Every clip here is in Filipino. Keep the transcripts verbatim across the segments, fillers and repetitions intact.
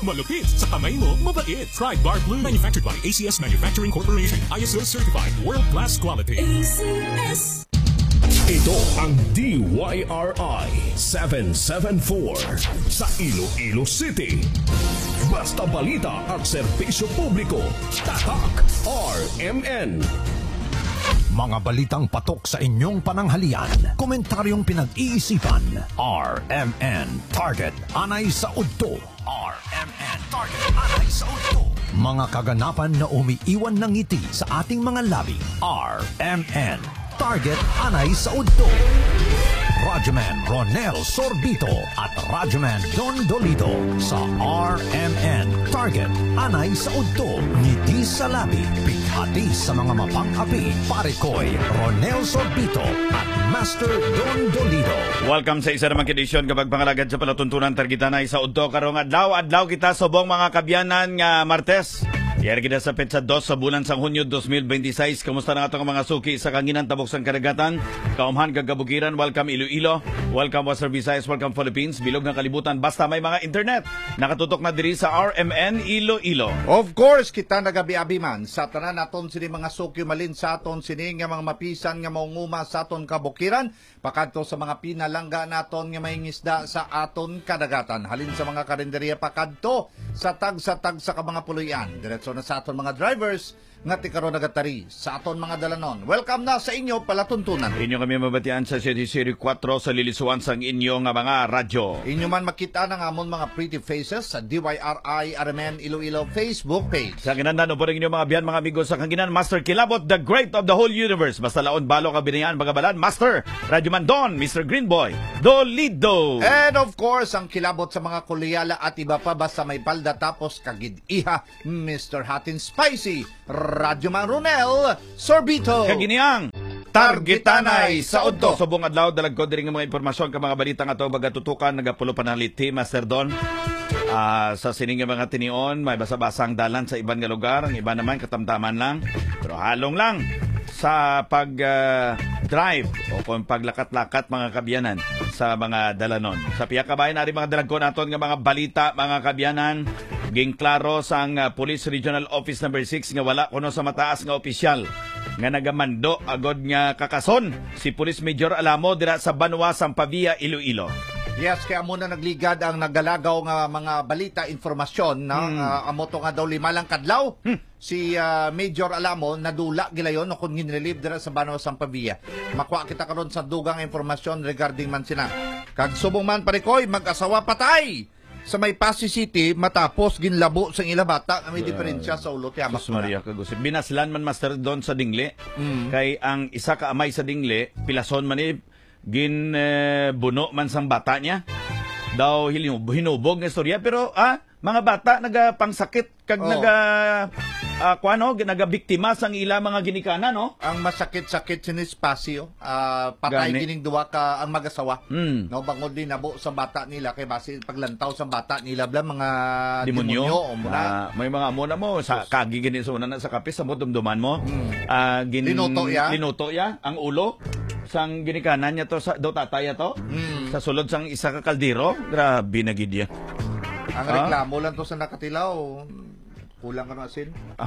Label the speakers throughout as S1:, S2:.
S1: Malupit sa kamay mo, mabait. Try Bar Blue. Manufactured by A C S Manufacturing Corporation. I S O certified. World-class quality.
S2: A C S.
S3: Ito ang D Y R I seven seven four sa Iloilo City. Basta balita at serbisyo publiko. Tatak R M N.
S4: Mga balitang patok sa inyong pananghalian. Komentaryong pinag-iisipan. R M N Target Anay sa Udto. R M N Target Anay sa Udto. Mga kaganapan na umiiwan ng ngiti sa ating mga labi. R M N Target Anay sa Udto. Radyoman Ronel Sorbito at Radyoman Don Dolito sa R M N Target Anay sa Udto. Ngiti sa labi, pighati sa mga mapang-api. Parekoy, Ronel Sorbito at Master Don Dolito.
S5: Welcome sa isa namang edisyon kapag pangalagad sa palatuntunan Target Anay sa Udto. Karong adlaw, adlaw kita subong mga kabyanan nga Martes. Yari kita sa petsa dos sa bulan sang Hunyo twenty twenty-six. Kamusta na atong mga suki sa kanginan tabok sang karagatan? Kaumhan gagabukiran, welcome Iloilo, welcome Western Visayas, welcome Philippines, bilog ng kalibutan basta may mga internet. Nakatutok na diri sa R M N Iloilo.
S6: Of course, kita nagabi-abi man sa tanan naton sini mga suki malin sa aton sini nga mga mapisan nga maunguma sa aton kabukiran, pakadto sa mga pinalangga naton nga may ngisda sa aton kadagatan. Halin sa mga karinderya pakadto sa tag sa tag sa mga puluyan. Diretso na sa aton mga drivers nga tikaro nagatari sa aton mga dalanon. Welcome na sa inyo palatuntunan.
S5: Inyo kami mabatian sa City City four sa lilisuan sang inyo nga mga radyo.
S6: Inyo man makita ng amon mga pretty faces sa D Y R I R M N Iloilo Facebook page.
S5: Sa kinandan po rin inyo mga biyan, mga amigos sa kanginan, Master Kilabot, the great of the whole universe. Basta laon balo ka binayaan magabalan, Master Radyoman Don, Mister Greenboy Dolido.
S6: And of course, ang kilabot sa mga kulyala at iba pa basta may palda tapos kagid-iha, Mister Hot and Spicy, Radyoman Ronel Sorbito.
S5: Kaginiang Targetanay sa Udto. Subong adlaw dalag ko diri nga mga impormasyon ka mga balita nga to bagatutukan nagapulo panaliti Master Don. Uh, sa sining nga mga tinion may basa-basang dalan sa iban nga lugar, ang iba naman katamtaman lang. Pero halong lang sa pag uh, drive o kung paglakat-lakat mga kabyanan sa mga dalanon. Sa piya kabayan ari mga dalag ko naton nga mga balita mga kabyanan. Ging klaro sang uh, Police Regional Office number six nga wala kuno sa mataas nga opisyal nga nagamando agod nga kakason si Police Major Alamo dira sa Banwa, Sampavia, Iloilo.
S6: Yes, kaya muna nagligad ang nagalagaw nga mga balita, informasyon na hmm. uh, amo to nga daw lima lang kadlaw. Hmm. Si uh, Major Alamo nadula gilayon no kung ginrelieve dira sa Banwa, Sampavia. Makuha kita karon sa dugang informasyon regarding man sina. Kag subong man parikoy mag-asawa patay sa may Pasig City matapos ginlabo sa ila bata may diferensya sa ulo ti amak.
S5: Maria kagusip. Binaslan man Master Don sa Dingle. Mm. Kay ang isa ka amay sa Dingle, pilason man ni gin eh, buno man sang bata niya. Daw hinubog nga istorya pero ah mga bata nagapangsakit kag oh. naga uh, kuano nagabiktima sang ila mga ginikana no.
S6: Ang masakit-sakit sin espasyo uh, patay Gani. Gining duwa ka ang mag-asawa. Mm. No bangod din nabo sa bata nila kay base paglantaw sa bata nila bla mga demonyo, demonyo o
S5: uh, may mga amo na mo sa kagi gini so na sa kapis sa dumduman mo. Mm. Uh, gin,
S6: linuto ya.
S5: Linuto ya ang ulo sang ginikanan niya to sa do tatay to. Mm. Sa sulod sang isa ka kaldero. Grabe na gid ya.
S6: Ang reklamo ah? lang to sa nakatilaw. Kulang ka na asin. Ah.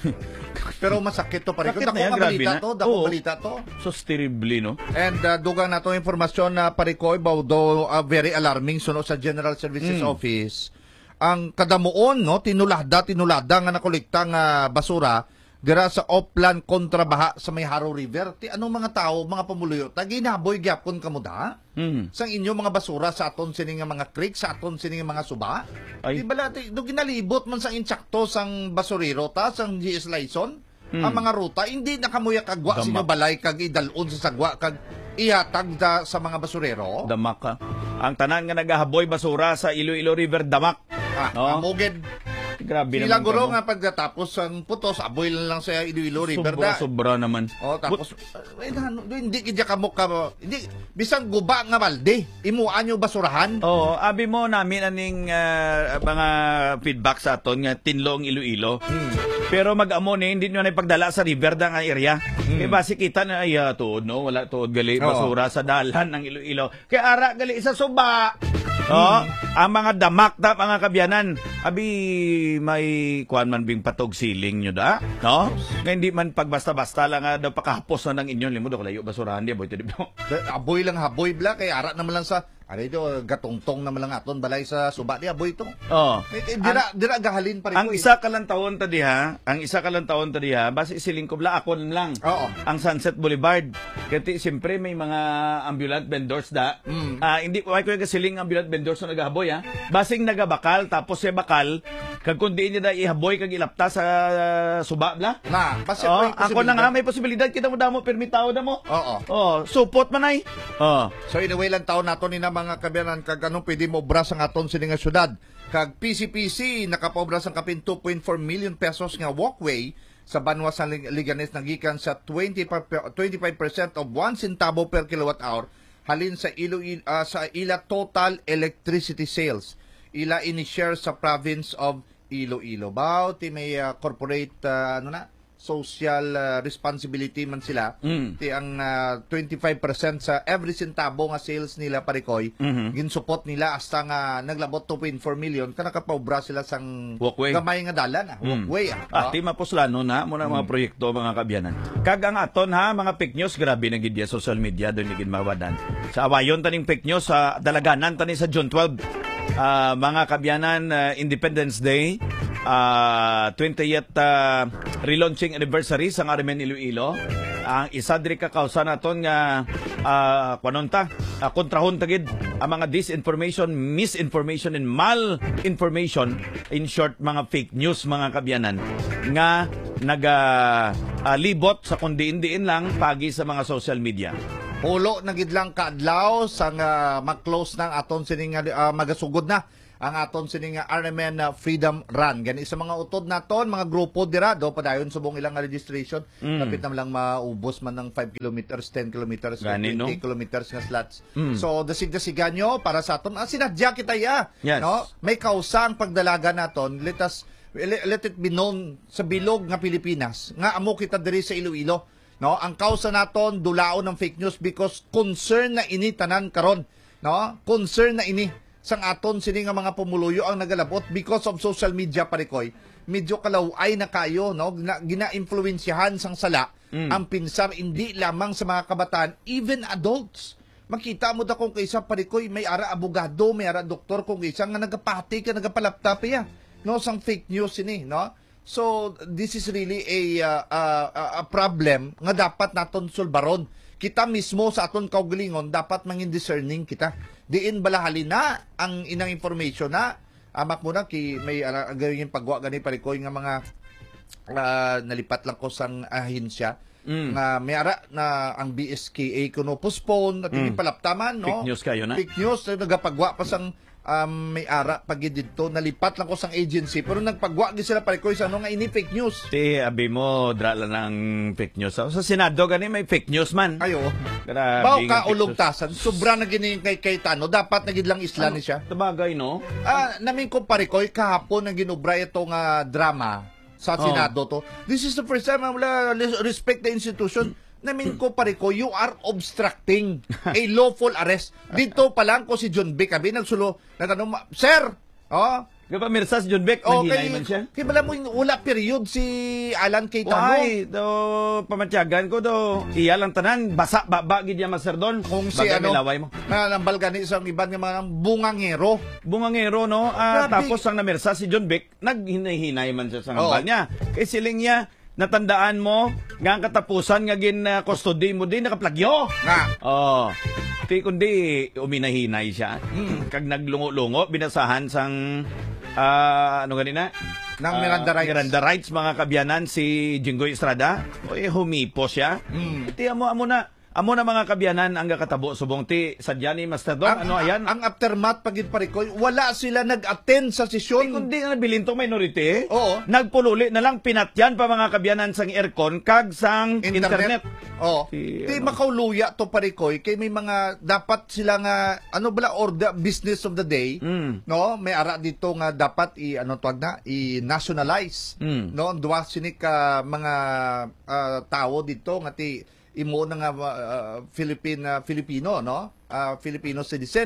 S6: Pero masakit to pare. Kung dako nga balita to, dako oh, balita to.
S5: So terribly, no?
S6: And uh, dugang na to informasyon na parikoy baw do uh, very alarming suno sa General Services mm. Office. Ang kadamuon, no, tinulada, tinulada nga nakolekta nga basura dira sa Oplan kontrabaha sa may Haro River. Ti anong mga tao, mga pamuluyo, taginaboy gyapon kamo da? Mm. Sang inyo mga basura sa aton sining mga creek, sa aton sining mga suba. Ay. Di bala ti do ginalibot man sang insakto sang basurero ta sang G S Lyson. Mm. Ang mga ruta hindi nakamuya kagwa sinyo balay kag idalon sa sagwa kag ihatag da sa mga basurero.
S5: Damak ka. Ang tanan nga nagahaboy basura sa Iloilo River damak.
S6: Ah, no? Amugid.
S5: Grabe
S6: sila
S5: naman.
S6: Sila guro nga pagkatapos ang putos, aboy lang sa Iloilo River
S5: da. Sobra naman.
S6: O, tapos, eh, ano, hindi kidya kamok ka, hindi, bisang guba nga malde, imuan nyo basurahan.
S5: Oo, abi mo namin aning uh, mga feedback sa aton nga tinlong Iloilo. Hmm. Pero mag-amo ni, hindi nyo na ipagdala sa river da nga area. Hmm. Eh, basi kita na, ay, uh, tuod, no? Wala tuod gali, basura Oo. sa dalan ng Iloilo. Kaya ara gali sa suba. Oh, ang mga damak da mga kabyanan, abi may kuan man bing patog siling nyo da, no? Nga hindi man pagbasta-basta lang nga daw pakahapos na ng inyon limo do layo basurahan di boy tidi.
S6: Aboy lang haboy bla kay ara naman lang sa ano ito gatungtong naman lang aton balay sa suba di aboy to.
S5: Oh.
S6: Eh, dira dira gahalin pa rin.
S5: Ang isa ka lang taon ta diha, ang isa ka lang taon ta diha, base siling ko bla akon lang.
S6: Oo.
S5: Ang Sunset Boulevard. Kasi siyempre may mga ambulant vendors da.
S6: Mm.
S5: Ah, hindi ko ay ko siling ambulant vendors na nagahaboy ha. Basing nagabakal tapos sa bakal kag kundi niya da ihaboy kag ilapta sa uh, suba bla.
S6: Na, basta
S5: Oh,
S6: may
S5: ako na nga may posibilidad kita mo damo permitao da mo.
S6: Oo.
S5: Oh, support man ay. Oh.
S6: So anyway lang taon nato ni na mga kabyanan kag anong pwede mo obras ang aton sini nga syudad. Kag P C P C nakapaobras ang kapin two point four million pesos nga walkway sa Banwa San Liganes nagikan sa twenty-five percent of one centavo per kilowatt hour halin sa ilo uh, sa ila total electricity sales. Ila ini-share sa province of Iloilo. Bao ti may uh, corporate uh, ano na social uh, responsibility man sila.
S5: Mm.
S6: Ti ang uh, twenty-five percent sa every centavo nga sales nila parikoy.
S5: Mhm.
S6: Ginsupot nila hasta nga naglabot two point four million kana kapaubra sila sang
S5: Walkway.
S6: gamay nga dalan ah.
S5: Mm.
S6: Walkway ah.
S5: Ah, ti mapuslano na mo na mga proyekto mga kabyanan. Kag ang aton ha mga fake news grabe na gid ya social media do ni gid mawadan. Sa awayon taning fake news sa dalaganan tani sa June twelve. Ah, mga kabyanan uh, Independence Day uh, twentieth uh, relaunching anniversary sa Arimen Iloilo. Ang isa diri ka kausa naton nga uh, kanunta uh, kontrahon tagid ang mga disinformation, misinformation and malinformation, in short mga fake news mga kabyanan nga naga uh, libot sa kundiin-diin lang pagi sa mga social media.
S6: Pulo na gid lang kaadlaw sang uh, mag-close ng aton sining uh, magasugod na ang aton sining R M N uh, Freedom Run. Gani sa mga utod naton, mga grupo dira do padayon subong ilang registration.
S5: Mm.
S6: Kapit na lang maubos man ng five kilometers, ten kilometers,
S5: Gani,
S6: twenty
S5: no?
S6: kilometers nga slots.
S5: Mm.
S6: So dasig-dasigan nyo para sa aton. Ah, sinadya kita ya.
S5: Yes.
S6: No? May kausa ang pagdalaga naton. Let us let it be known sa bilog nga Pilipinas nga amo kita diri sa Iloilo. No, ang kausa naton dulaon ng fake news because concern na ini tanan karon, no? Concern na ini sang aton sini nga mga pumuluyo ang nagalabot because of social media parikoy. Medyo kalaway na kayo, no? Gina, gina-influensyahan sang sala mm. ang pinsar hindi lamang sa mga kabataan, even adults. Makita mo da kung kaysa parikoy may ara abogado, may ara doktor kung kaysa nga nagapati ka nagapalaptap ya. No, sang fake news ini, no? So, this is really a, uh, uh, a problem nga dapat naton sulbaron. Kita mismo sa aton kaugalingon, dapat mangin discerning kita. Diin balahalin na ang inang information na amak mo na ki may uh, gawin pagwa gani parikoy nga mga uh, nalipat lang ko sang ahensya. Mm. Nga may ara na ang B S K A kuno postpone at hindi mm. palaptaman, no?
S5: Fake news kayo na?
S6: Fake news, nagapagwa pa sang um, may ara pag dito nalipat lang ko sang agency pero nagpagwa gi sila parikoy sa ano nga ini fake news.
S5: Ti abi mo dra lang ng fake news. Sa Senado gani may fake news man.
S6: Ayo.
S5: Grabe.
S6: Bao ka ulugtasan, sobra na gini kay Cayetano, dapat nagid lang isla ni siya.
S5: Tabagay no.
S6: Ah, namin ko parikoy kahapon ang ginubra itong uh, drama sa Senado to. This is the first time I wala respect the institution. Namin ko pare ko, you are obstructing a lawful arrest. Dito pa lang ko si John Beck, kami nagsulo, nagano, sir, oh,
S5: Gapa mirsa si John Beck,
S6: oh,
S5: nanghinay
S6: kay,
S5: man siya.
S6: kay bala mo wala period si Alan Cayetano.
S5: Why? Do pamatyagan ko do. Iya lang tanan, basa baba gid ya Master Don.
S6: Kung si
S5: Bagay
S6: ano,
S5: milaway mo.
S6: na nambal gani isang iban nga mga bungangero.
S5: Bungangero no. Ah,
S6: Grabe.
S5: tapos ang namirsa si John Beck, naghinay-hinay man siya sa
S6: Oo.
S5: hambal niya. Kay siling niya, natandaan mo nga ang katapusan nga gin uh, custody mo din nakaplagyo.
S6: Nga.
S5: Oh. Ti kundi uminahinay siya.
S6: Mm.
S5: Kag naglungo-lungo binasahan sang ah, ano ganina?
S6: Ng
S5: Ah,
S6: Miranda rights.
S5: Miranda rights mga kabyanan si Jinggoy Estrada. Oy humipo siya.
S6: Mm.
S5: Ti amo amo na amo na mga kabyanan ang kakatabo subong ti sadya ni Master Don.
S6: Ang,
S5: Ano ayan?
S6: ang aftermath pagid parikoy, wala sila nag-attend sa
S5: Ti
S6: sesyon.
S5: kundi nga nabilin tong minority.
S6: Oo.
S5: Nagpululi na lang pinatyan pa mga kabyanan sang aircon kag sang internet.
S6: Internet. Oh.
S5: Si,
S6: Di
S5: ano?
S6: makauluya to parikoy kay may mga dapat sila nga ano bala order business of the day,
S5: Mm.
S6: no? May ara dito nga dapat i ano tawag na i-nationalize.
S5: Mm.
S6: No, duwa sini ka mga ah, tao dito nga ti imo na nga uh, Philippine uh, Filipino, no? Uh, Filipino citizen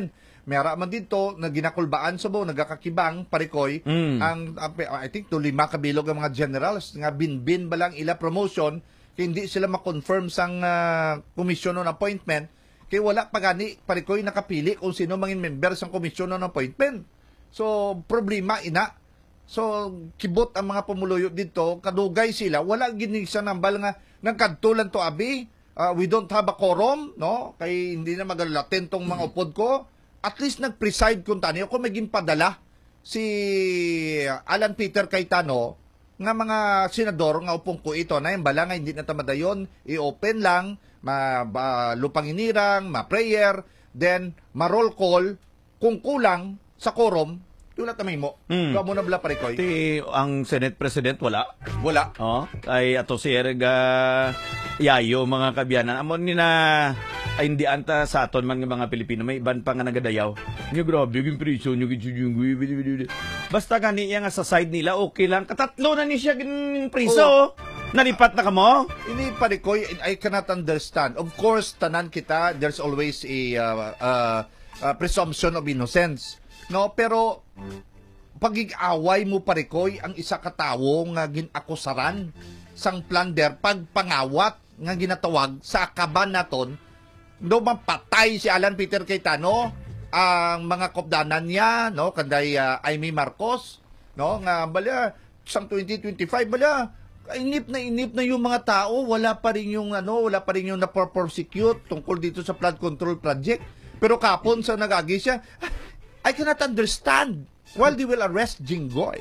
S6: mayara man dito na ginakulbaan Subo, nagakakibang parikoy
S5: Mm.
S6: ang ang- I think to lima kabilog ang mga generals nga binbin ba lang ila promotion kay hindi sila ma-confirm sang uh, commission on appointment kay wala pa gani parikoy nakapili kung sino mangin member sang commission on appointment. So problema ina. So kibot ang mga pumuluyo dito, kadugay sila, wala gini sa nambal nga nagkadtulan to abi. Uh, we don't have a quorum, no? Kay hindi na magalaten tong mga upod ko. At least nag-preside kung tani ako maging padala si Alan Peter Cayetano nga mga senador nga upong ko ito na yung bala nga hindi na tamadayon, i-open lang, ma, ba, lupanginirang, ma-prayer, then ma-roll call, kung kulang sa quorum, tulat na mo.
S5: Mm.
S6: Kaya mo na bala parikoy.
S5: Ti ang Senate President wala.
S6: Wala.
S5: Oh, ay ato si Erga Yayo mga kabyanan. Amon ni na ay hindi anta sa aton man nga mga Pilipino may iban pa nga nagadayaw. Nga grabe yung presyo nyo gitsudyo. Basta gani nga sa side nila okay lang. Katatlo na ni siya gin priso. Nalipat na kamo?
S6: Ini parikoy, I cannot understand. Of course, tanan kita, there's always a uh, uh, uh, presumption of innocence. No, pero pagig-away mo parikoy ang isa ka tawo nga ginakusaran sang plunder pagpangawat nga ginatawag sa akaban naton no mapatay si Alan Peter Cayetano ang mga kopdanan niya no kanday uh, Amy Marcos no nga bala sang twenty twenty-five bala inip na inip na yung mga tao wala pa rin yung ano wala pa rin yung na-prosecute tungkol dito sa flood control project pero kapon sa nagagi siya I cannot understand while they will arrest Jinggoy.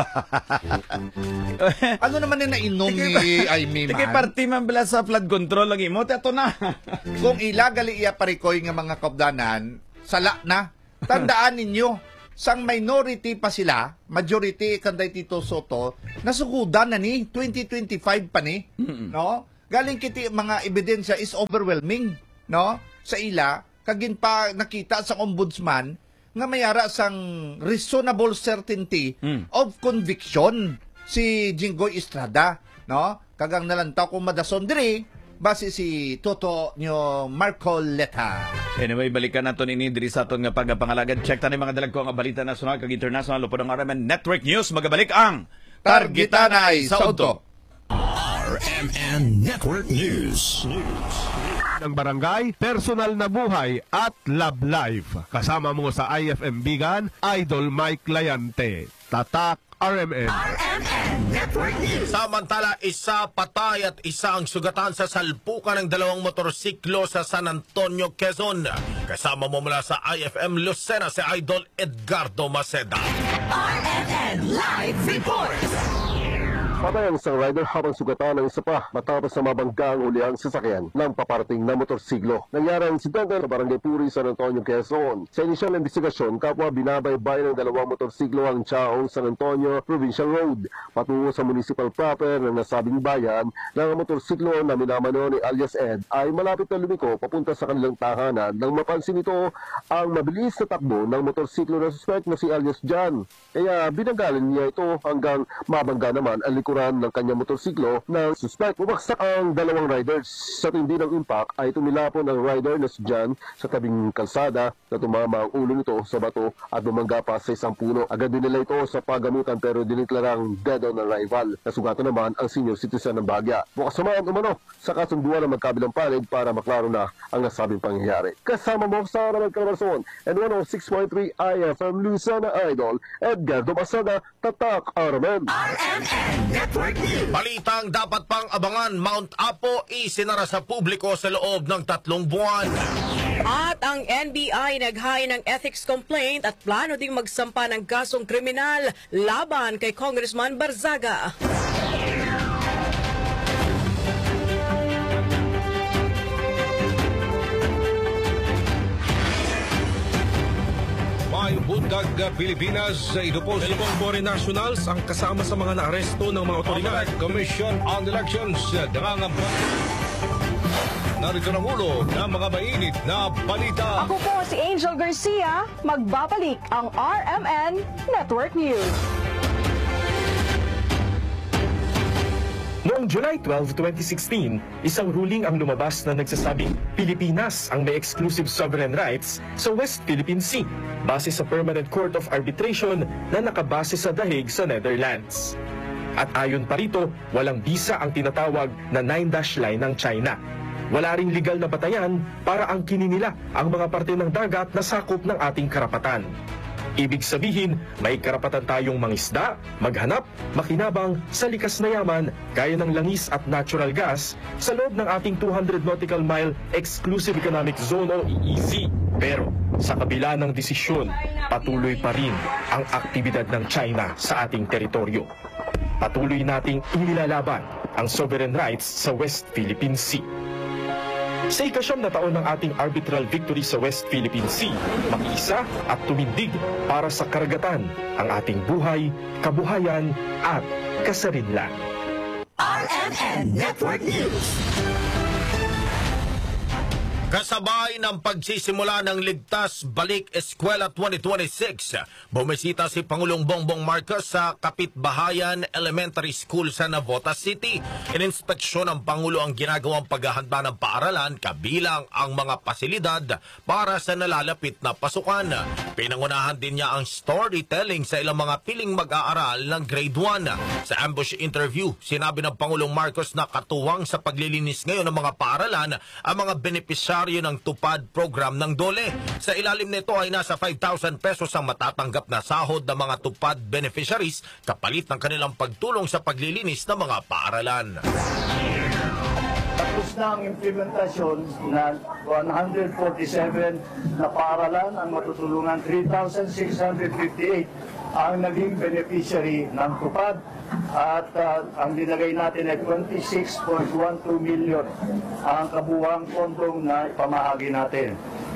S6: Ano naman yung nainom ni Amy man?
S5: Sige, party man bala sa flood control lagi mo. Ito na.
S6: Kung ilagali iya parikoy nga mga kabdanan, sala na. Tandaan ninyo, sang minority pa sila, majority kanday Tito Soto, nasugudan na ni, twenty twenty-five pa ni. No? Galing kiti mga ebidensya is overwhelming. No? Sa ila, kagin pa nakita sa ombudsman, nga mayara sang reasonable certainty
S5: Mm.
S6: of conviction si Jinggoy Estrada, no? Kagang nalantaw kung madason diri base si Toto nyo Marcoleta.
S5: Anyway, balikan nato ini diri sa aton nga pagpangalagan. Check tani mga dalag ko nga balita nasyonal kag international upod ang R M N Network News magabalik ang
S6: Targetanay sa Udto.
S3: R M N Network News.
S2: Ng barangay, personal na buhay at love life. Kasama mo sa I F M Bigan, Idol Mike Layante. Tatak R M N.
S7: Samantala, isa patay at isa ang sugatan sa salpukan ng dalawang motorsiklo sa San Antonio, Quezon. Kasama mo mula sa I F M Lucena si Idol Edgardo Maceda.
S2: Patay ang isang rider habang sugatan ng isa pa matapos na mabangga ang ulihang sasakyan ng paparating na motorsiklo. Nangyari ang insidente sa Barangay Puri, San Antonio, Quezon. Sa inisyal na investigasyon, kapwa binabaybay ng dalawang motorsiklo ang Chaong San Antonio Provincial Road patungo sa municipal proper ng nasabing bayan na ang motorsiklo na minamano ni alias Ed ay malapit na lumiko papunta sa kanilang tahanan nang mapansin ito ang mabilis na takbo ng motorsiklo na suspect na si alias John. Kaya binanggalan niya ito hanggang mabangga naman ang likuran ng kanyang motorsiklo na suspect. Bumagsak ang dalawang riders. Sa tindi ng impact ay tumilapon ang rider na si John sa tabing kalsada na tumama ang ulo nito sa bato at bumangga pa sa isang puno. Agad din nila ito sa pagamutan pero diniklarang dead on arrival. Nasugatan naman ang senior citizen ng Bagya. Bukas naman umano sa kasunduan ng magkabilang palid para maklaro na ang nasabing pangyayari. Kasama mo sa Ramad Calabarzon and one oh six point three I F M Lucena Idol Edgardo Maceda, Tatak R M N.
S7: Balitang dapat pang abangan, Mount Apo isinara sa publiko sa loob ng tatlong buwan.
S8: At ang N B I naghain ng ethics complaint at plano ding magsampa ng kasong kriminal laban kay Congressman Barzaga.
S9: May bundag Pilipinas sa ito po. Dalawang foreign nationals ang kasama sa mga naaresto ng mga otoridad. Commission on Elections nangangampanya. Narito ng ulo ng mga mainit na balita.
S10: Ako po si Angel Garcia, magbabalik ang R M N Network News.
S2: Noong
S11: Noong July twelfth, twenty sixteen, isang ruling ang lumabas na nagsasabing Pilipinas ang may exclusive sovereign rights sa West Philippine Sea base sa Permanent Court of Arbitration na nakabase sa The Hague sa Netherlands. At ayon pa rito, walang bisa ang tinatawag na nine dash line ng China. Wala ring legal na batayan para angkinin nila ang mga parte ng dagat na sakop ng ating karapatan. Ibig sabihin, may karapatan tayong mangisda, maghanap, makinabang sa likas na yaman gaya ng langis at natural gas sa loob ng ating two hundred nautical mile Exclusive Economic Zone o E E Z. Pero sa kabila ng desisyon, patuloy pa rin ang aktibidad ng China sa ating teritoryo. Patuloy nating inilalaban ang sovereign rights sa West Philippine Sea. Sa ikasyam na taon ng ating arbitral victory sa West Philippine Sea, makiisa at tumindig para sa karagatan ang ating buhay, kabuhayan at kasarinlan.
S12: R M N Network News.
S7: Kasabay ng pagsisimula ng Ligtas Balik Eskwela twenty twenty-six, bumisita si Pangulong Bongbong Marcos sa Kapitbahayan Elementary School sa Navotas City. Ininspeksyon ng Pangulo ang ginagawang paghahanda ng paaralan kabilang ang mga pasilidad para sa nalalapit na pasukan. Pinangunahan din niya ang storytelling sa ilang mga piling mag-aaral ng grade one. Sa ambush interview, sinabi ng Pangulong Marcos na katuwang sa paglilinis ngayon ng mga paaralan ang mga benepisyaryo ng Tupad program ng DOLE. Sa ilalim nito ay nasa five thousand pesos ang matatanggap na sahod ng mga Tupad beneficiaries kapalit ng kanilang pagtulong sa paglilinis ng mga paaralan.
S13: Tapos na ang implementasyon na one hundred forty-seven na paaralan, ang matutulungan three thousand six hundred fifty-eight ang naging beneficiary ng Tupad at uh, ang dinagay natin ay twenty-six point one two million ang kabuuang pondong na ipamahagi natin.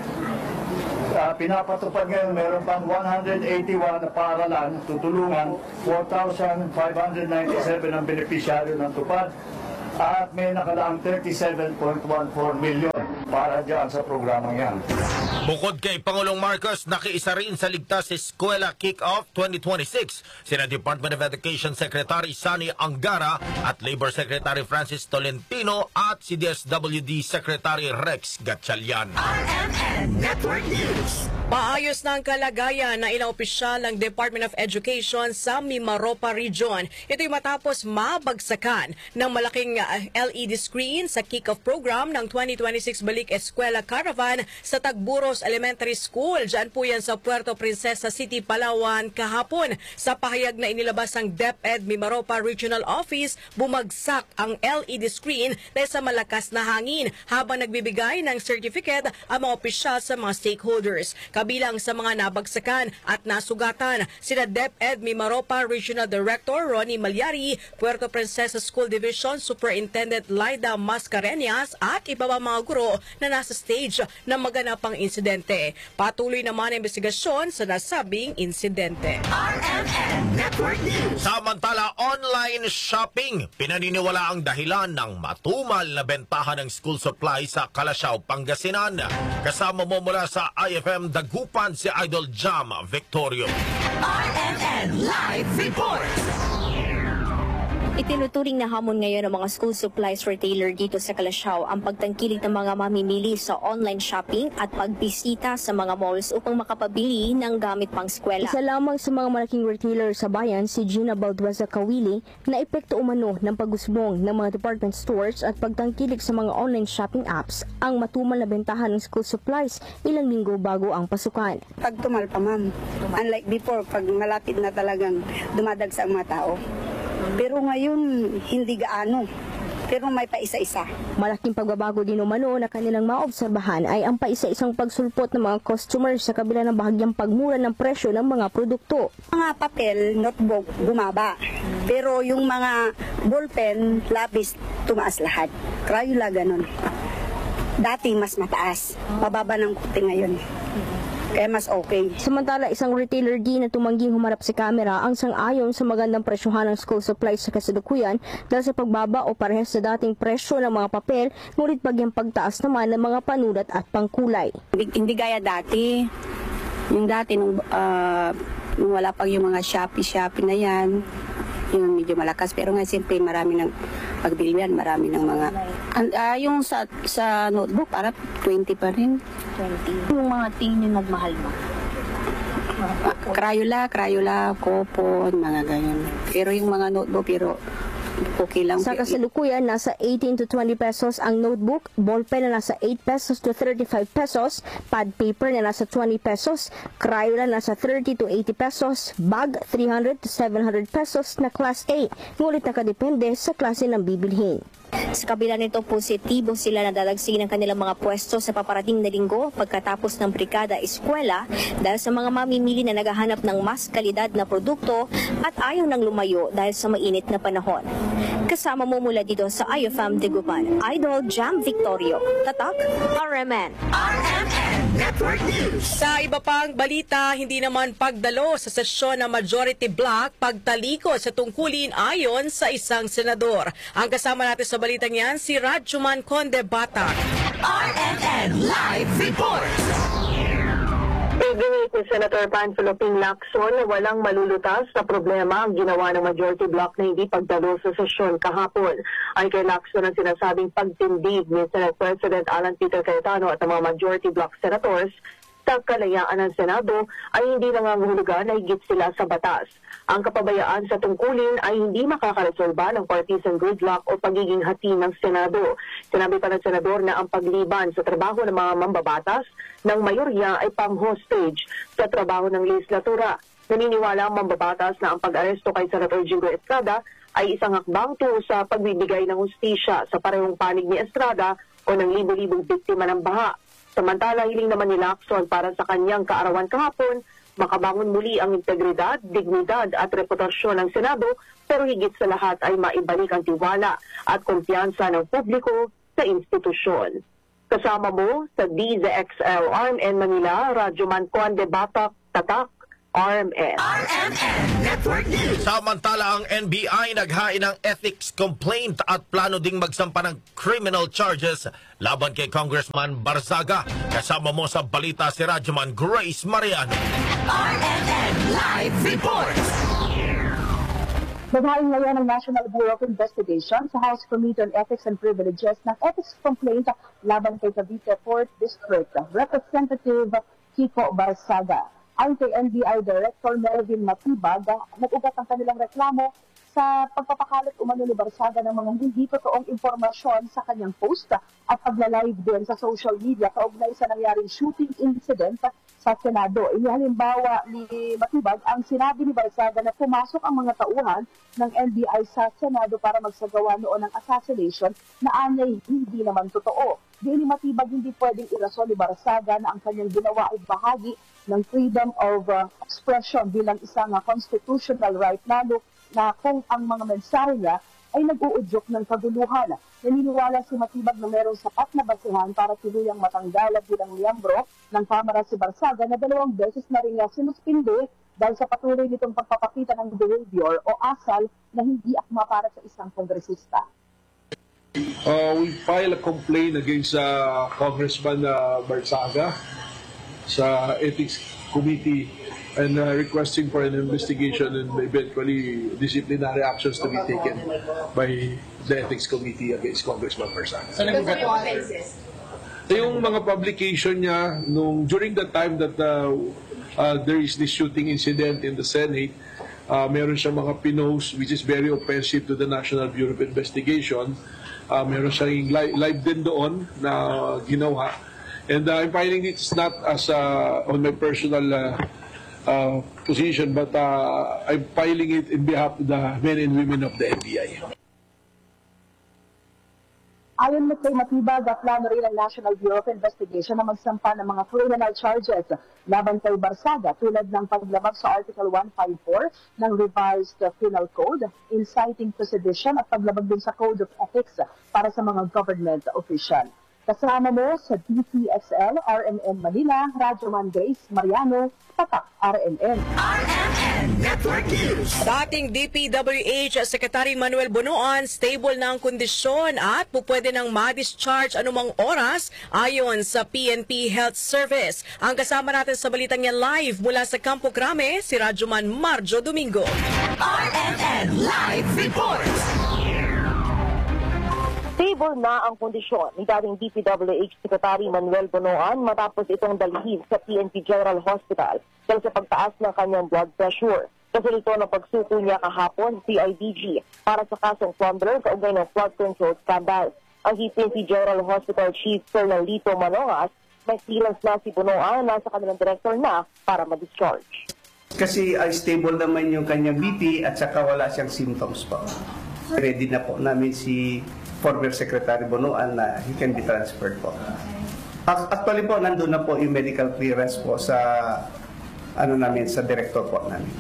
S13: Uh, pinapatupad ngayon, meron pang one hundred eighty-one na paaralan, tutulungan four thousand five hundred ninety-seven ang beneficiaryo ng Tupad at may nakalaang thirty-seven point one four million para dyan sa programang yan.
S7: Bukod kay Pangulong Marcos, nakiisa rin sa Ligtas Eskwela Kick-Off twenty twenty-six sina Department of Education Secretary Sani Angara at Labor Secretary Francis Tolentino at C D S W D Secretary Rex Gatchalian.
S12: R M N Network News.
S8: Maayos na ang kalagayan ng ilang opisyal ng Department of Education sa Mimaropa Region. Ito'y matapos mabagsakan ng malaking L E D screen sa kick-off program ng twenty twenty-six Balik Eskwela Caravan sa Tagburos Elementary School. Diyan po yan sa Puerto Princesa City, Palawan kahapon. Sa pahayag na inilabas ng DepEd Mimaropa Regional Office, bumagsak ang L E D screen dahil sa malakas na hangin habang nagbibigay ng certificate ang mga opisyal sa mga stakeholders. Kabilang sa mga nabagsakan at nasugatan, sina DepEd Mimaropa Regional Director Ronnie Malyari, Puerto Princesa School Division Superintendent Laida Mascareñas at iba pa mga guro na nasa stage ng maganapang insidente. Patuloy naman ang investigasyon sa nasabing insidente.
S12: R M N Network News.
S7: Samantala, online shopping, pinaniniwala ang dahilan ng matumal na bentahan ng school supply sa Calasiao, Pangasinan. Kasama mo mula sa I F M Dagupan si Idol Jam Victorio.
S12: R M N Live Report.
S14: Itinuturing na hamon ngayon ng mga school supplies retailer dito sa Calasiao ang pagtangkilik ng mga mamimili sa online shopping at pagbisita sa mga malls upang makapabili ng gamit pang eskwela.
S15: Isa lamang sa mga malaking retailer sa bayan, si Gina Baldueza Kawili, na epekto umano ng pagusbong ng mga department stores at pagtangkilik sa mga online shopping apps ang matumal na bentahan ng school supplies ilang linggo bago ang pasukan.
S16: Pag tumal pa, ma'am. Unlike before, pag malapit na talagang dumadagsa ang mga tao. Pero ngayon, hindi gaano. Pero may paisa-isa.
S15: Malaking pagbabago din umano na kanilang maobserbahan ay ang paisa-isang pagsulpot ng mga customers sa kabila ng bahagyang pagmura ng presyo ng mga produkto.
S16: Mga papel, notebook, bumaba. Pero yung mga ballpen, lapis, tumaas lahat. Crayola, ganun. Dati mas mataas. Mababa ng kunti ngayon. Kaya mas okay.
S15: Samantala, isang retailer din na tumangging humarap sa kamera ang sang-ayon sa magandang presyohan ng school supplies sa kasalukuyan dahil sa pagbaba o parehas sa dating presyo ng mga papel, ngunit bagyang pagtaas naman ng mga panulat at pangkulay.
S16: Hindi, hindi gaya dati. Yung dati, nung, uh, nung wala pag yung mga Shopee-Shopee na yan, yung medyo malakas. Pero ngayon, siyempre, marami ng pagbilihan, marami ng mga... An- uh, yung sa sa notebook, para twenty pa rin.
S14: twenty. Yung mga tingin nagmahal mo?
S16: Uh, Crayola, Crayola, Coupon, mga ganyan. Pero yung mga notebook, pero okay lang.
S15: Sa kasalukuyan, nasa eighteen to twenty pesos ang notebook, ballpen na nasa eight pesos to thirty-five pesos, pad paper na nasa twenty pesos, Crayola nasa thirty to eighty pesos, bag three hundred to seven hundred pesos na Class A, ngunit nakadepende sa klase ng bibilhin.
S14: Sa kabila nito, positibo sila na dadagsigin ang kanilang mga pwesto sa paparating na linggo pagkatapos ng Brigada Eskwela dahil sa mga mamimili na naghahanap ng mas kalidad na produkto at ayaw nang lumayo dahil sa mainit na panahon. Kasama mo mula dito sa I F M Tigupan, Idol Jam Victorio, Tatak, R M N.
S12: R M N Network News.
S8: Sa iba pang balita, hindi naman pagdalo sa sesyon ng Majority Block pagtalikod sa tungkulin ayon sa isang senador. Ang kasama natin sa balitang yan, si Rajuman Conde Batak.
S12: R M N Live Report.
S17: Ibinigay ni Senator Panfilo Ping Lacson na walang malulutas na problema ang ginawa ng Majority Block na hindi pagdalo sa sesyon kahapon. Ay kay Lacson ang sinasabing pagtindig ni Senate President Alan Peter Cayetano at ang mga Majority Block Senators sa kalayaan ng Senado ay hindi nangangahulugan na higit sila sa batas. Ang kapabayaan sa tungkulin ay hindi makakaresolba ng partisan gridlock o pagiging hati ng Senado. Sinabi pa ng Senador na ang pagliban sa trabaho ng mga mambabatas ng mayorya ay pang-hostage sa trabaho ng legislatura. Naniniwala ang mambabatas na ang pag-aresto kay Senator Jingo Estrada ay isang hakbang tungo sa pagbibigay ng hustisya sa parehong panig ni Estrada o ng libo-libong biktima ng baha. Samantala, hiling naman ni Lacson para sa kanyang kaarawan kahapon, makabangon muli ang integridad, dignidad at reputasyon ng Senado, pero higit sa lahat ay maibalik ang tiwala at kumpiyansa ng publiko sa institusyon. Kasama mo sa D Z X L R M N Manila, Rajuman Conde Batak, Tatak, R M N.
S12: R M N Network News.
S7: Samantala, ang N B I naghain ng ethics complaint at plano ding magsampa ng criminal charges laban kay Congressman Barzaga. Kasama mo sa balita si Rajuman Grace Mariano.
S12: R M N Live Report.
S18: Naghain ngayon ng National Bureau of Investigation sa House Committee on Ethics and Privileges ng ethics complaint laban kay Cavite fourth District Representative Kiko Barzaga. Ang kay N B I Director Melvin Matibag, nag-ugat ang kanilang reklamo sa pagpapakalat umano ni Barzaga ng mga hindi totoong impormasyon sa kanyang post at pagla-live din sa social media kaugnay sa nangyaring shooting incident sa Senado. Inihalimbawa ni Matibag ang sinabi ni Barzaga na pumasok ang mga tauhan ng N B I sa Senado para magsagawa noon ng assassination na anyay hindi naman totoo. Di ni Matibag hindi pwedeng irason ni Barzaga na ang kanyang ginawa ay bahagi ng freedom of uh, expression bilang isang uh, constitutional right, lalo na kung ang mga mensahe niya ay nag-uudyok ng kaguluhan. Naniniwala si Matibag na mayroong sapat na basehan para tuluyang matanggal bilang miyembro ng Kamara si Barzaga na dalawang beses na rin niya sinuspindi dahil sa patuloy nitong pagpapakita ng behavior o asal na hindi akma para sa isang kongresista.
S19: Uh, we file a complaint against uh, Congressman uh, Barzaga sa Ethics Committee and uh, requesting for an investigation and eventually disciplinary actions to be taken by the Ethics Committee against Congressman Barzaga.
S20: So, nag-ugat yung offenses?
S19: Yung mga publication niya nung during the time that uh, uh, there is this shooting incident in the Senate, uh, meron siyang mga pinost which is very offensive to the National Bureau of Investigation. Uh, meron siyang live, live din doon na ginawa. And uh, I'm filing it not as uh, on my personal uh, uh, position, but uh, I'm filing it in behalf of the men and women of the N B I.
S18: Ayon kay Matibag, plano rin ng National Bureau of Investigation na magsampa ng mga criminal charges laban kay Barzaga tulad ng paglabag sa Article one fifty-four ng Revised Penal Code, inciting to sedition at paglabag din sa Code of Ethics para sa mga government official. Kasama mo sa D T X L, R M N Manila, Rajuman Grace Mariano, Tatak R M N.
S12: R M N Network News.
S8: Dating D P W H Secretary Manuel Bonoan, stable na ang kondisyon at pupwede nang ma-discharge anumang oras ayon sa P N P Health Service. Ang kasama natin sa balitang yan live mula sa Campo Crame, si Rajuman Marjo Domingo.
S12: R M N Live Report.
S20: Stable na ang kondisyon ni dating D P W H Secretary Manuel Bonoan matapos itong dalhin sa P N P General Hospital dahil sa pagtaas ng kanyang blood pressure. Kasunod ito ng pagsuko niya kahapon C I D G para sa kasong plunder kaugnay ng flood control scandal. Ang P N P General Hospital Chief Colonel Lito Manongas may clearance na si Bonoan nasa kanilang director na para ma-discharge.
S21: Kasi ay stable naman yung kanyang B P at saka wala siyang symptoms po. Ready na po namin si former Secretary Bonoan na he can be transferred po. Actually po, nandun na po yung medical clearance po sa ano namin, sa director po namin.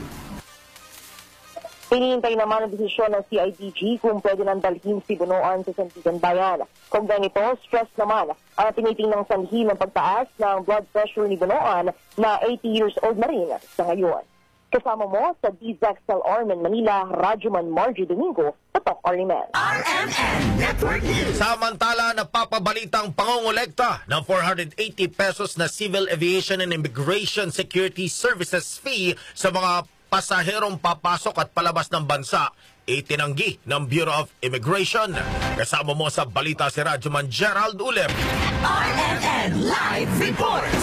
S20: Hinihintay naman ang desisyon ng C I D G kung pwede nang dalhin si Bonoan sa Sandigan Bayan. Kung ganito, stress naman ang tinitingnang sanhi ng pagtaas ng blood pressure ni Bonoan na eighty years old na rin sa ngayon. Kasama mo sa D Z X L Armen Manila, Radyoman Margie Domingo, Patok Arimen.
S12: R M N Network News.
S7: Samantala, napapabalitang pangongolekta ng four hundred eighty pesos na Civil Aviation and Immigration Security Services fee sa mga pasaherong papasok at palabas ng bansa, itinanggi ng Bureau of Immigration. Kasama mo sa balita si Radyoman Gerald Ulep.
S12: R M N Live Report.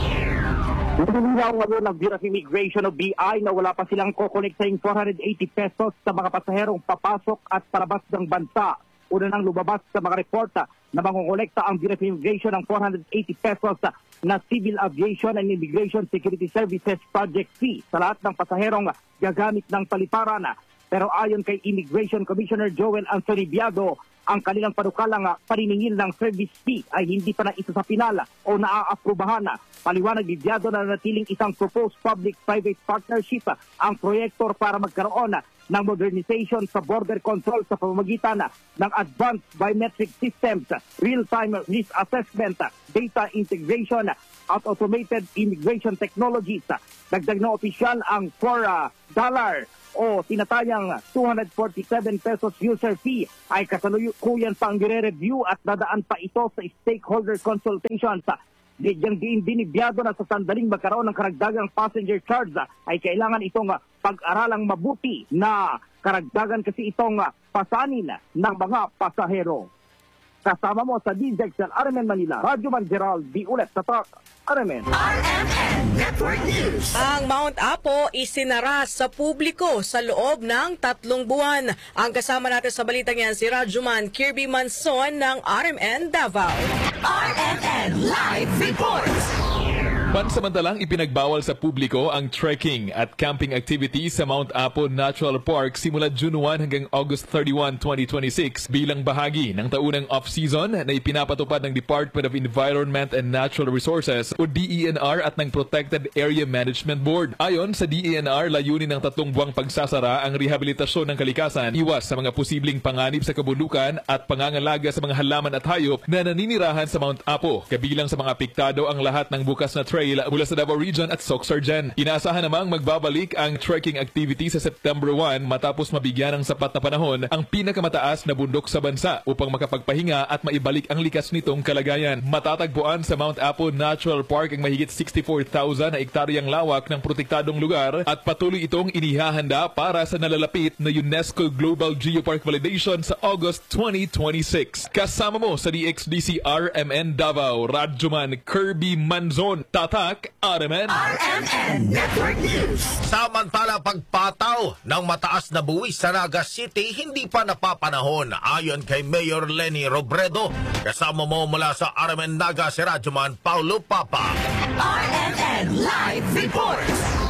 S22: Nilinaw ngayon ng Bureau of Immigration o B I na wala pa silang kokolektaing four hundred eighty pesos sa mga pasaherong papasok at palabas ng bansa. Una nang lumabas sa mga reporta na mangongolekta ang Bureau of Immigration ng four hundred eighty pesos na Civil Aviation and Immigration Security Services Project fee sa lahat ng pasaherong gagamit ng paliparan. Pero ayon kay Immigration Commissioner Joel Anthony Biado, ang kanilang panukalang paniningil ng service fee ay hindi pa na isa sa pinala o naaaprubahan. Paliwanag ni Biado na natiling isang proposed public-private partnership ang proyektor para magkaroon ng modernization sa border control sa pamamagitan ng advanced biometric systems, real-time risk assessment, data integration at automated immigration technologies. Dagdag na opisyal ang four dollars o tinatayang two hundred forty-seven pesos user fee ay kasalukuyan pang gire-review at dadaan pa ito sa stakeholder consultations. Diyan din binibiyado na sa sandaling magkaroon ng karagdagang passenger charge ay kailangan itong pag-aralang mabuti na karagdagan kasi itong pasanin ng mga pasahero. Kasama mo sa D Z X L Armen Manila, Radyoman Gerald D. Ulet sa Talk Armen.
S12: R M N Network News.
S8: Ang Mount Apo isinara sa publiko sa loob ng tatlong buwan. Ang kasama natin sa balitang yan si Radyoman Kirby Manson ng R M N Davao.
S12: R M N Live Report.
S23: Pansamantalang ipinagbawal sa publiko ang trekking at camping activities sa Mount Apo Natural Park simula June one hanggang August thirty-one, twenty twenty-six bilang bahagi ng taunang off-season na ipinapatupad ng Department of Environment and Natural Resources o D E N R at ng Protected Area Management Board. Ayon sa D E N R, layunin ng tatlong buwang pagsasara ang rehabilitasyon ng kalikasan, iwas sa mga posibleng panganib sa kabundukan at pangangalaga sa mga halaman at hayop na naninirahan sa Mount Apo. Kabilang sa mga apektado ang lahat ng bukas na trail mula sa Davao Region at Soxargen. Inaasahan namang magbabalik ang trekking activity sa September one matapos mabigyan ng sapat na panahon ang pinakamataas na bundok sa bansa upang makapagpahinga at maibalik ang likas nitong kalagayan. Matatagpuan sa Mount Apo Natural Park ang mahigit sixty-four thousand na ektaryang lawak ng protektadong lugar at patuloy itong inihahanda para sa nalalapit na UNESCO Global Geopark Validation sa August twenty twenty-six. Kasama mo sa D X D C R M N Davao, Radyoman Kirby Manzon. Tatak, R M N.
S12: R M N Network News.
S7: Samantala, pagpataw ng mataas na buwis sa Naga City hindi pa napapanahon ayon kay Mayor Lenny Robredo. Kasama mo mula sa R M N Naga si Radyoman Paulo Papa.
S12: R M N Live Report.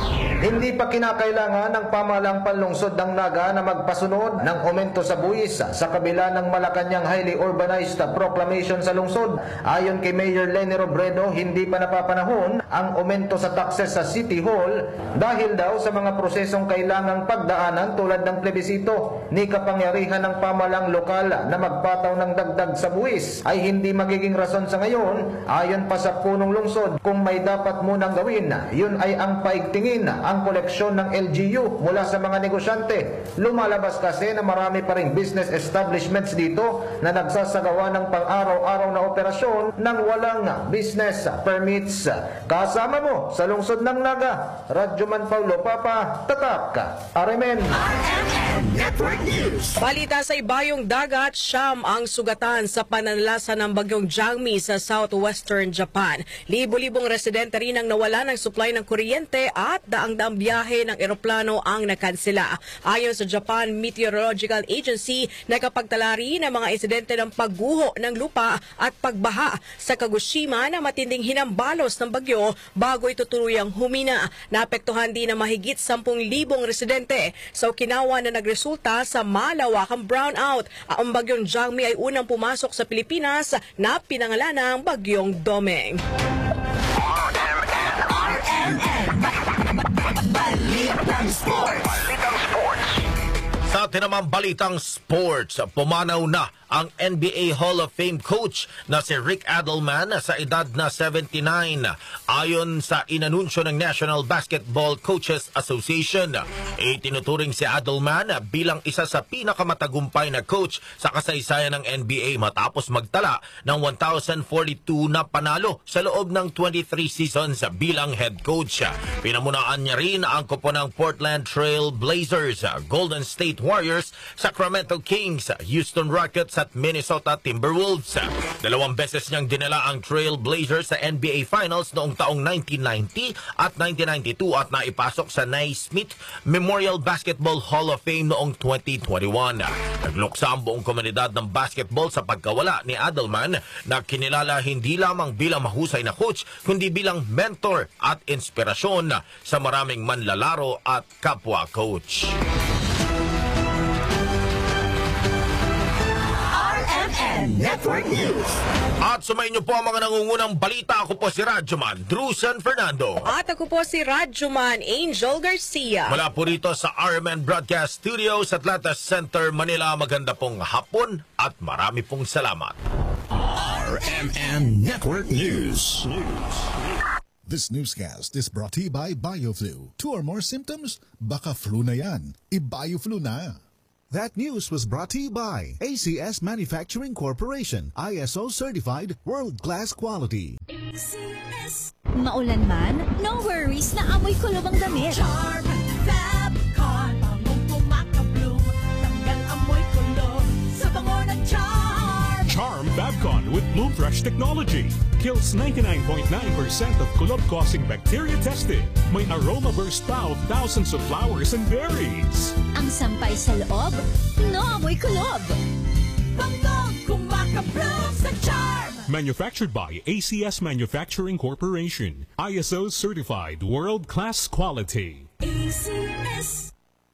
S24: Hindi pa kinakailangan ng pamahalang panlungsod ng Naga na magpasunod ng aumento sa buwis sa kabila ng Malacanang highly urbanized proclamation sa lungsod. Ayon kay Mayor Lenny Robredo, hindi pa napapanahon ang aumento sa taxes sa City Hall dahil daw sa mga prosesong kailangang pagdaanan tulad ng plebisito. Ni kapangyarihan ng pamahalang lokal na magpataw ng dagdag sa buwis ay hindi magiging rason sa ngayon. Ayon pa sa punong lungsod, kung may dapat munang gawin, yun ay ang paigtingin ang koleksyon ng L G U mula sa mga negosyante. Lumalabas kasi na marami pa ring business establishments dito na nagsasagawa ng pang-araw-araw na operasyon ng walang business permits. Kasama mo sa lungsod ng Naga, Radyoman Paulo Papa, Tatak, R M N.
S12: R M N Network News.
S8: Balita sa ibayong dagat, siyam ang sugatan sa pananalasa ng bagyong Jangmi sa southwestern Japan. Libo-libong residente rin ang nawala ng supply ng kuryente at daang-daang biyahe ng eroplano ang nakansela. Ayon sa Japan Meteorological Agency, nakapagtala rin ang mga insidente ng pagguho ng lupa at pagbaha sa Kagoshima na matinding hinambalos ng bagyo bago ito tuluyang humina. Naapektuhan din na mahigit sampung libong residente sa Okinawa na nagresulta sa malawakang brownout. Ang bagyong Jangmi ay unang pumasok sa Pilipinas na pinangalanang bagyong Domeng.
S12: R M N. Balitang Sports. Balitang Sports.
S7: Sa tinamang balitang sports, pumanaw na ang N B A Hall of Fame coach na si Rick Adelman sa edad na seventy-nine. Ayon sa inanunsyo ng National Basketball Coaches Association, itinuturing si Adelman bilang isa sa pinakamatagumpay na coach sa kasaysayan ng N B A matapos magtala ng one thousand forty-two na panalo sa loob ng twenty-three seasons bilang head coach. Pinamunaan niya rin ang koponang Portland Trail Blazers, Golden State Warriors, Sacramento Kings, Houston Rockets at Minnesota Timberwolves. Dalawang beses niyang dinala ang Trail Blazers sa N B A Finals noong taong nineteen ninety at nineteen ninety-two at naipasok sa Naismith Memorial Basketball Hall of Fame noong twenty twenty-one. Nagluksa ang buong komunidad ng basketball sa pagkawala ni Adelman na kinilala hindi lamang bilang mahusay na coach kundi bilang mentor at inspirasyon sa maraming manlalaro at kapwa coach.
S12: Network News.
S7: At sumayin niyo po ang mga nangungunang balita. Ako po si Radyoman Drusen Fernando.
S8: At ako po si Radyoman Angel Garcia.
S7: Mula po rito sa R M N Broadcast Studios at Atlanta Center, Manila. Maganda pong hapon at marami pong salamat.
S3: R M N Network News. This newscast is brought to you by BioFlu. Two or more symptoms? Baka flu na yan. I-BioFlu na.
S1: That news was brought to you by A C S Manufacturing Corporation, I S O certified, world-class quality.
S4: A C S. Maulan man, no worries, na amoy kulob ang damit.
S12: Charm, Fabcon, pangong pumakabloom, tanggal amoy kulob sa bango ng Charm.
S5: Charm Fabcon with Bloom Fresh technology kills ninety-nine point nine percent of kulob-causing bacteria tested. May aroma burst pa of thousands of flowers and berries.
S4: Ang sampay sa loob, no amoy kulob.
S12: Bangong kumakabloom sa Charm.
S5: Manufactured by A C S Manufacturing Corporation, I S O certified, world-class quality.
S4: A C S.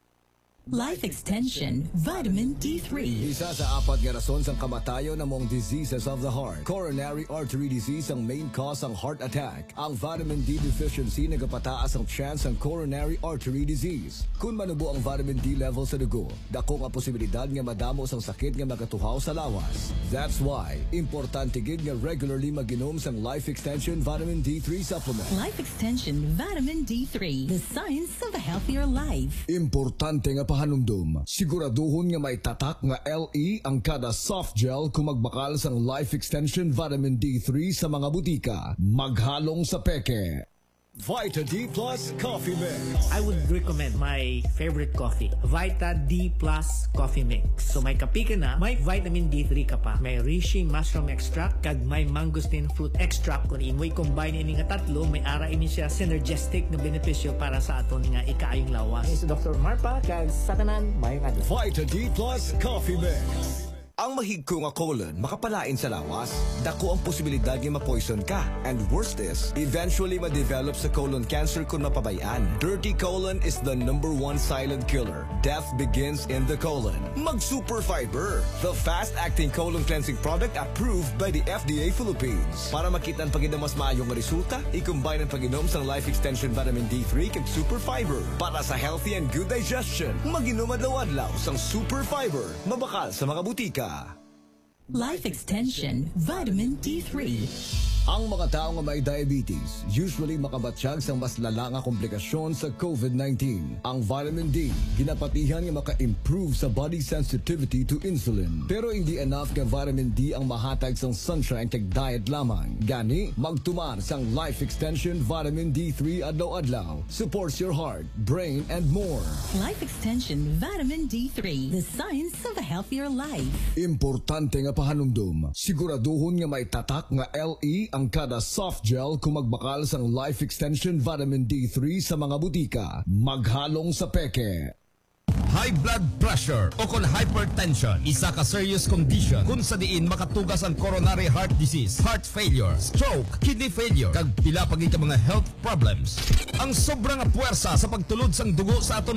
S4: Life Extension Vitamin D three.
S6: Isa sa apat nga rason sang kamatayon among diseases of the heart. Coronary artery disease ang main cause ng heart attack. Ang vitamin D deficiency nagapataas ang chance ng coronary artery disease. Kung manubo ang vitamin D level sa dugo, dako nga posibilidad nga madamo sang sakit nga magatuhaw sa lawas. That's why importante gid nga regularly maginom sang Life Extension Vitamin D three supplement.
S4: Life Extension Vitamin D three, the science of a healthier life.
S6: Importante nga pahanumdum. Siguraduhon nga may tatak nga L E ang kada soft gel kung magbakal sang Life Extension Vitamin D three sa mga butika. Maghalong sa peke. Vita D Plus Coffee Mix.
S25: I would recommend my favorite coffee, Vita D Plus Coffee Mix. So may kapi ka na, may vitamin D three ka pa. May reishi mushroom extract, kag may mangosteen fruit extract. Kung imoy combine ini nga tatlo, may ara ini siya synergistic na benepisyo para sa aton nga ikaayong lawas. Si Doctor Marpa, kag sa tanan, may nga.
S6: Vita D Plus Coffee Mix. Ang mahigko nga colon makapalain sa lawas, dako ang posibilidad nga ma-poison ka. And worst is, eventually ma-develop sa colon cancer kung mapabayaan. Dirty colon is the number one silent killer. Death begins in the colon. Mag-Super Fiber, the fast-acting colon cleansing product approved by the F D A Philippines. Para makita ang pag mas maayong resulta, i-combine ang pag-inom sa Life Extension Vitamin D three kag Super Fiber. Para sa healthy and good digestion, mag-inom adlaw-adlaw sang Super Fiber. Mabakal sa mga butika.
S4: Life Extension Vitamin D three.
S6: Ang mga tao nga may diabetes usually makabatsyag sa mas lala nga komplikasyon sa COVID nineteen. Ang vitamin D ginapatihan nga maka-improve sa body sensitivity to insulin. Pero hindi enough nga vitamin D ang mahatag sang sunshine kag diet lamang. Gani magtumar sang Life Extension Vitamin D three adlaw-adlaw. Supports your heart, brain and more.
S4: Life Extension Vitamin D three, the science of a healthier life.
S6: Importante nga pahanumdum. Siguraduhon nga may tatak nga L E ang kada soft gel kung magbakal sang Life Extension Vitamin D three sa mga butika. Maghalong sa peke.
S3: High blood pressure o kon hypertension, isa ka serious condition kung sa diin makatugas ang coronary heart disease, heart failure, stroke, kidney failure, kag pila pagi ka mga health problems. Ang sobrang puwersa sa pagtulod sang dugo sa aton